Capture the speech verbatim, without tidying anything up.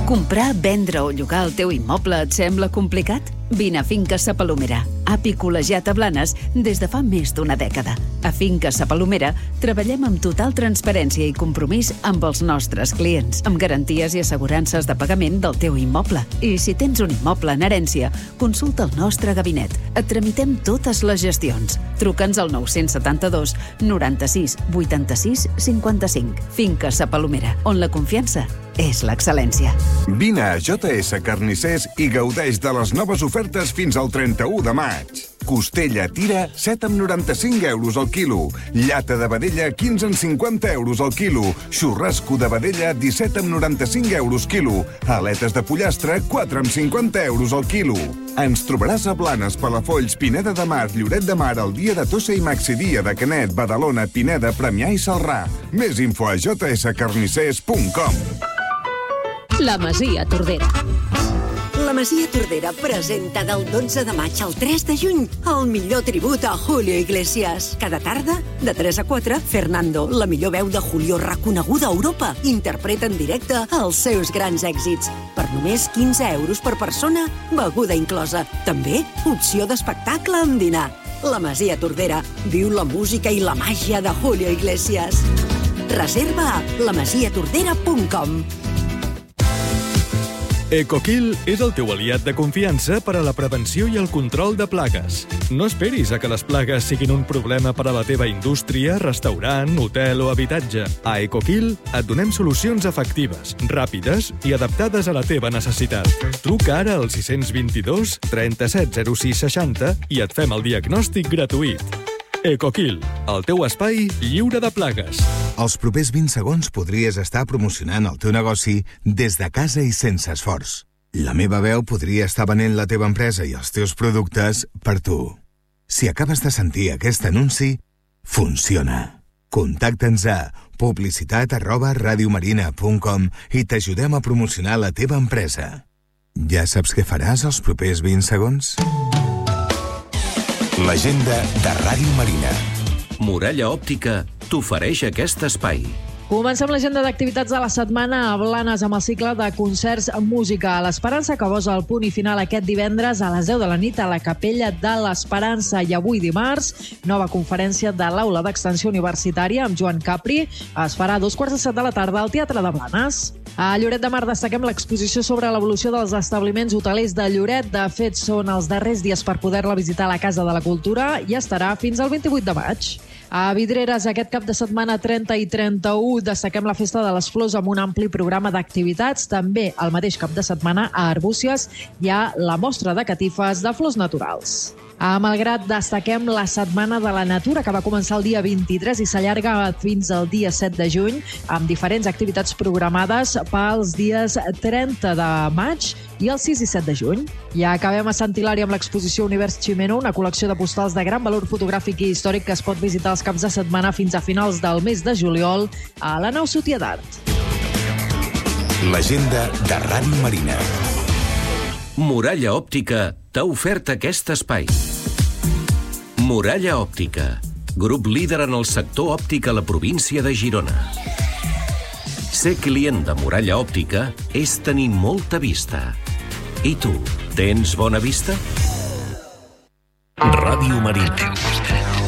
Comprar, vendre o llogar el teu immoble et sembla complicat? Vine a Finca Sa Palomera, api col·legiat a Blanes des de fa més d'una dècada. A Finca Sa Palomera treballem amb total transparència i compromís amb els nostres clients, amb garanties i assegurances de pagament del teu immoble. I si tens un immoble en herència, consulta el nostre gabinet. Et tramitem totes les gestions. Truca'ns al nou set dos, noranta-sis, vuitanta-sis, cinquanta-cinc. Finca Sa Palomera, on la confiança és l'excel·lència. Vine a J S Carnissers i gaudeix de les noves ofertes fins al trenta-u de maig. Costella tira, set amb noranta-cinc euros al quilo. Llata de vedella, quinze amb cinquanta euros al quilo. Xurrasco de vedella, disset amb noranta-cinc euros quilo. Aletes de pollastre, quatre amb cinquanta euros al quilo. Ens trobaràs a Blanes, Palafolls, Pineda de Mar, Lloret de Mar, el dia de Tossa i Maxidia, de Canet, Badalona, Pineda, Premià i Celrà. Més info a j s carnissers punt com. La Masia Tordera. La Masia Tordera presenta del dotze de maig al tres de juny el millor tribut a Julio Iglesias. Cada tarda, de tres a quatre, Fernando, la millor veu de Julio reconeguda a Europa, interpreta en directe els seus grans èxits. Per només quinze euros per persona, beguda inclosa. També opció d'espectacle amb dinar. La Masia Tordera viu la música i la màgia de Julio Iglesias. Reserva a la masia tordera punt com. EcoKill és el teu aliat de confiança per a la prevenció i el control de plagues. No esperis a que les plagues siguin un problema per a la teva indústria, restaurant, hotel o habitatge. A EcoKill et donem solucions efectives, ràpides i adaptades a la teva necessitat. Truca ara al sis dos dos, trenta-set zero sis seixanta i et fem el diagnòstic gratuït. EcoKill, el teu espai lliure de plagues. Els propers vint segons podries estar promocionant el teu negoci des de casa i sense esforç. La meva veu podria estar venent la teva empresa i els teus productes per tu. Si acabes de sentir aquest anunci, funciona. Contacta'ns a publicitat arroba radiomarina punt com i t'ajudem a promocionar la teva empresa. Ja saps què faràs els propers vint segons? L'agenda de Ràdio Marina. Muralla Òptica t'ofereix aquest espai. Comencem l'agenda d'activitats de la setmana a Blanes amb el cicle de concerts Música a l'Esperança, que posa el punt i final aquest divendres a les deu de la nit a la Capella de l'Esperança. I avui dimarts, nova conferència de l'Aula d'Extensió Universitària amb Joan Capri. Es farà a dos quarts de set de la tarda al Teatre de Blanes. A Lloret de Mar destaquem l'exposició sobre l'evolució dels establiments hotelers de Lloret. De fet, són els darrers dies per poder-la visitar a la Casa de la Cultura i estarà fins al vint-i-vuit de maig. A Vidreres, aquest cap de setmana trenta i trenta-u, destaquem la Festa de les Flors amb un ampli programa d'activitats. També el mateix cap de setmana a Arbúcies hi ha la mostra de catifes de flors naturals. A Malgrat destaquem la Setmana de la Natura, que va començar el dia vint-i-tres i s'allarga fins al dia set de juny, amb diferents activitats programades pels dies trenta de maig i el sis i set de juny. I acabem a Sant Hilari amb l'exposició Univers Ximeno, una col·lecció de postals de gran valor fotogràfic i històric que es pot visitar els caps de setmana fins a finals del mes de juliol a la nau Sutià d'Art. L'agenda de Ràdio Marina. Muralla Òptica t'ha ofert aquest espai. Muralla Òptica, grup líder en el sector òptic a la província de Girona. Ser client de Muralla Òptica és tenir molta vista. I tu, tens bona vista? Ràdio Marina.